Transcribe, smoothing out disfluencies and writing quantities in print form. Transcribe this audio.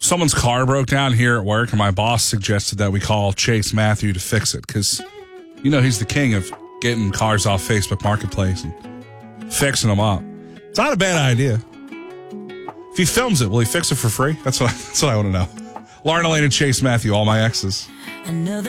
Someone's car broke down here at work, and my boss suggested that we call Chase Matthew to fix it because, he's the king of getting cars off Facebook Marketplace and fixing them up. It's not a bad idea. If he films it, will he fix it for free? That's what I want to know. Lauren Elaine and Chase Matthew, all my exes.